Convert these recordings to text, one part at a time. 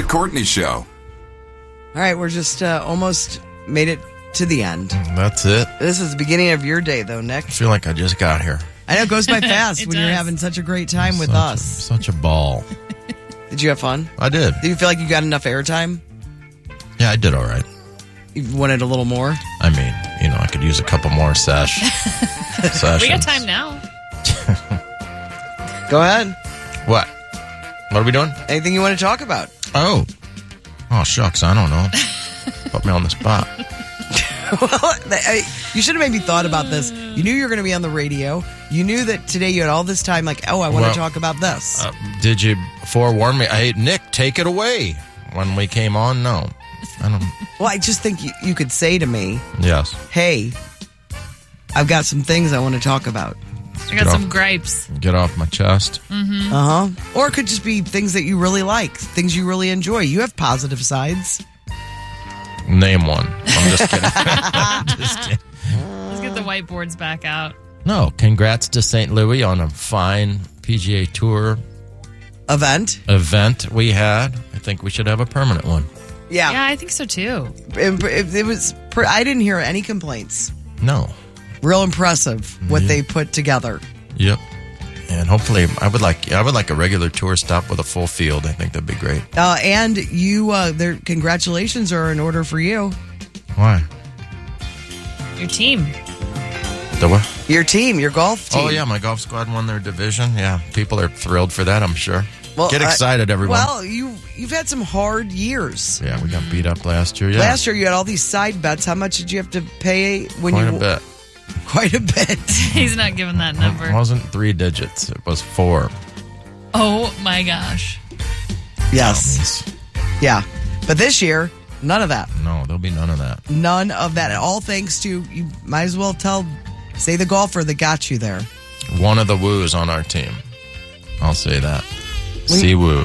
Courtney Show. All right, we're just almost made it to the end. That's it. This is the beginning of your day, though, Nick. I feel like I just got here. I know it goes by fast It when you're does. having such a great time with us. Such a ball. Did you have fun? I did. Do you feel like you got enough airtime? Yeah, I did all right. You wanted a little more? I mean, I could use a couple more sessions. We got time now. Go ahead. What? What are we doing? Anything you want to talk about? Oh, shucks. I don't know. Put me on the spot. Well, you should have maybe thought about this. You knew you were going to be on the radio. You knew that today you had all this time, like, I want to talk about this. Did you forewarn me? Hey, Nick, take it away. When we came on, no. I don't. Well, I just think you could say to me, Yes. hey, I've got some things I want to talk about. I got some gripes. Get off my chest. Uh-huh. Or it could just be things that you really like, things you really enjoy. You have positive sides. Name one. I'm just kidding. Just kidding. Let's get the whiteboards back out. No, congrats to St. Louis on a fine PGA Tour event we had. I think we should have a permanent one. Yeah. Yeah, I think so too. It was. I didn't hear any complaints. No. Real impressive what they put together. Yep. And hopefully, I would like a regular tour stop with a full field. I think that'd be great. And you, congratulations are in order for you. Why? Your team. The what? Your team, your golf team. Oh yeah, my golf squad won their division. Yeah, people are thrilled for that. I'm sure. Well, get excited, everyone. Well, you've had some hard years. Yeah, we got beat up last year. Yeah, Last year you had all these side bets. How much did you have to pay when quite you? a bit. Quite a bit. He's not giving that number. It wasn't 3 digits. It was 4. Oh my gosh. Yes. Yeah. But this year, none of that. No, there'll be none of that. None of that. All thanks to, you might as well say the golfer that got you there. One of the woos on our team. I'll say that. Siwoo.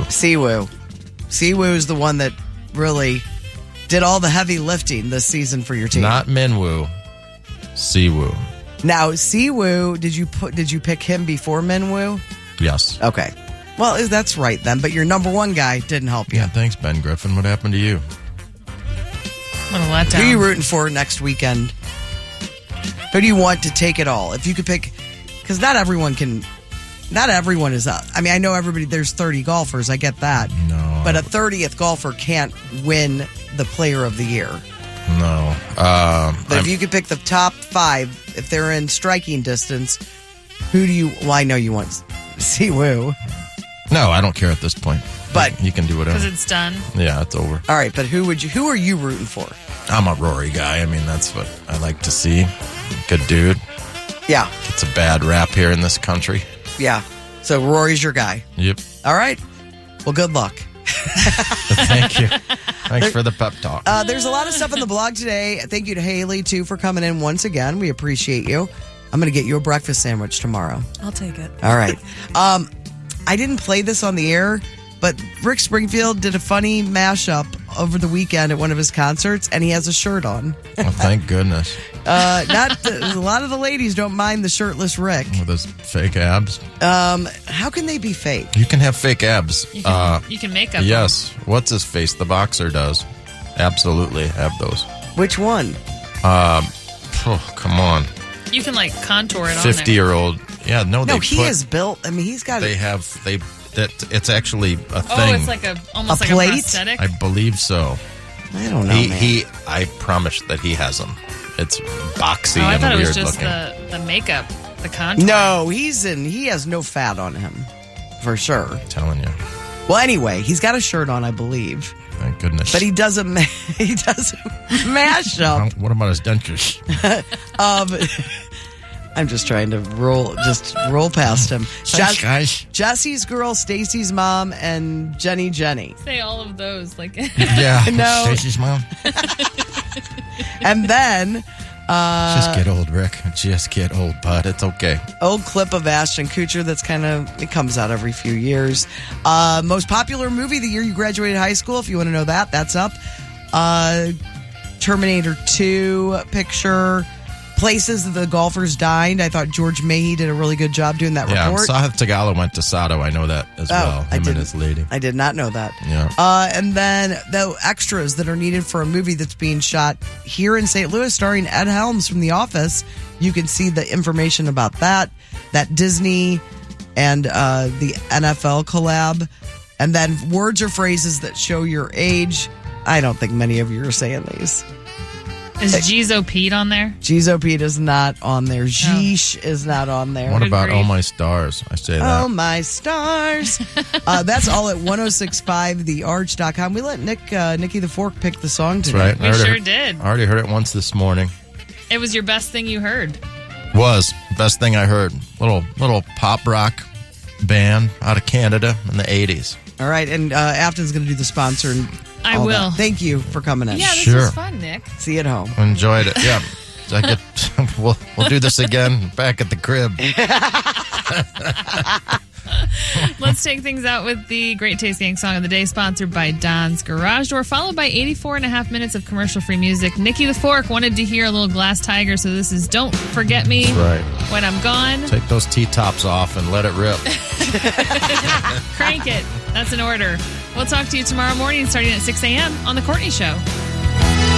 Siwoo is the one that really did all the heavy lifting this season for your team. Not Minwoo. Siwoo. Now, Siwoo, did you pick him before Minwoo? Yes. Okay. Well, that's right then. But your number one guy didn't help you. Yeah, thanks, Ben Griffin. What happened to you? What a letdown. Who are you rooting for next weekend? Who do you want to take it all? If you could pick, because not everyone is up. I mean, I know there's 30 golfers. I get that. No. But a 30th golfer can't win the player of the year. No. But if you could pick the top 5, if they're in striking distance, well, I know you want Siwoo. No, I don't care at this point. But you can do whatever. Because it's done. Yeah, it's over. All right, but who are you rooting for? I'm a Rory guy. I mean, that's what I like to see. Good dude. Yeah. It's a bad rap here in this country. Yeah. So Rory's your guy. Yep. All right. Well, good luck. Thank you. Thanks for the pep talk. There's a lot of stuff on the blog today. Thank you to Haley, too, for coming in once again. We appreciate you. I'm going to get you a breakfast sandwich tomorrow. I'll take it. All right. I didn't play this on the air, but Rick Springfield did a funny mashup over the weekend at one of his concerts, and he has a shirt on. Well, thank goodness. A lot of the ladies don't mind the shirtless Rick. With his fake abs. How can they be fake? You can have fake abs. You can make up. Yes. What's his face? The boxer does. Absolutely have those. Which one? Come on. You can contour it 50-year-old. Yeah, no, he is built. I mean, he's got. It's actually a thing. Oh, it's almost a like plate? a prosthetic. I believe so. I don't know, man. I promise that he has them. It's boxy I and thought it weird was just looking. the makeup, the contour. No, he has no fat on him, for sure. I'm telling you. Well, anyway, he's got a shirt on, I believe. Thank goodness. But he doesn't mash up. What about his dentures? I'm just trying to roll past him. Thanks, guys. Jesse's girl, Stacy's mom, and Jenny. Say all of those Yeah. No. Stacy's mom. And then Just get old, Rick. Just get old, bud. It's okay. Old clip of Ashton Kutcher it comes out every few years. Most popular movie the year you graduated high school, if you want to know that, that's up. Terminator 2 picture. places that the golfers dined. I thought George Mahey did a really good job doing that Yeah, report. Sahith Tagala went to Sado. I know that as well. Him and his lady. I did not know that. Yeah. And then the extras that are needed for a movie that's being shot here in St. Louis, starring Ed Helms from The Office. You can see the information about that Disney and the NFL collab. And then words or phrases that show your age. I don't think many of you are saying these. Is Jizo Pete on there? Jizo Pete is not on there. Jeesh is not on there. What about grief. Oh My Stars? I say that. Oh, my stars. That's all at 1065thearch.com. We let Nikki the Fork pick the song today. That's right. We I sure did. I already heard it once this morning. It was your best thing you heard. Was best thing I heard. Little pop rock band out of Canada in the 80s. All right, and Afton's going to do the sponsor. And I all will. that. Thank you for coming in. Yeah, this Sure. was fun, Nick. See you at home. Enjoyed it. Yeah. We'll do this again back at the crib. Let's take things out with the Great Taste Gang Song of the Day, sponsored by Don's Garage Door, followed by 84 and a half minutes of commercial-free music. Nikki the Fork wanted to hear a little Glass Tiger, so this is Don't Forget Me Right. When I'm Gone. Take those T-tops off and let it rip. Crank it. That's an order. We'll talk to you tomorrow morning starting at 6 a.m. on The Courtney Show.